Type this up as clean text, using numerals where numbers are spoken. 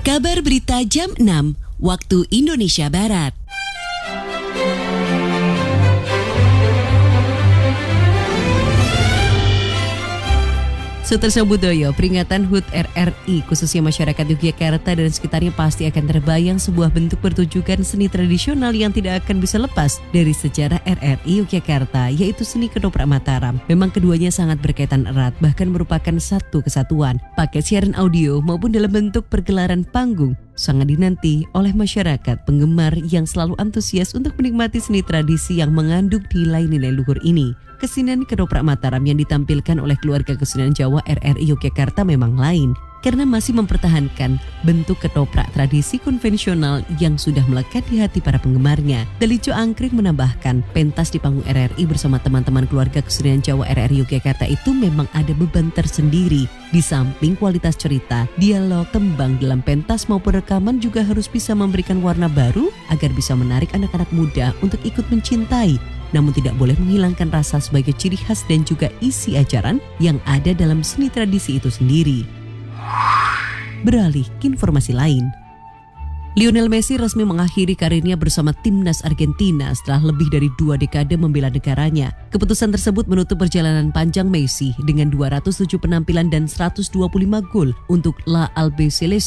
Kabar Berita Jam 6, waktu Indonesia Barat. Sutarso Budoyo, peringatan HUT RRI khususnya masyarakat Yogyakarta dan sekitarnya pasti akan terbayang sebuah bentuk pertunjukan seni tradisional yang tidak akan bisa lepas dari sejarah RRI Yogyakarta, yaitu seni ketoprak Mataram. Memang keduanya sangat berkaitan erat, bahkan merupakan satu kesatuan. Paket siaran audio maupun dalam bentuk pergelaran panggung sangat dinanti oleh masyarakat penggemar yang selalu antusias untuk menikmati seni tradisi yang mengandung nilai-nilai luhur ini. Kesenian ketoprak Mataram yang ditampilkan oleh keluarga kesenian Jawa RRI Yogyakarta memang lain, karena masih mempertahankan bentuk ketoprak tradisi konvensional yang sudah melekat di hati para penggemarnya. Dalijo Angkring menambahkan, pentas di panggung RRI bersama teman-teman keluarga kesenian Jawa RRI Yogyakarta itu memang ada beban tersendiri. Di samping kualitas cerita, dialog, tembang dalam pentas maupun rekaman juga harus bisa memberikan warna baru agar bisa menarik anak-anak muda untuk ikut mencintai. Namun tidak boleh menghilangkan rasa sebagai ciri khas dan juga isi ajaran yang ada dalam seni tradisi itu sendiri. Beralih ke informasi lain. Lionel Messi resmi mengakhiri karirnya bersama timnas Argentina setelah lebih dari 2 dekade membela negaranya. Keputusan tersebut menutup perjalanan panjang Messi dengan 207 penampilan dan 125 gol untuk La Albiceleste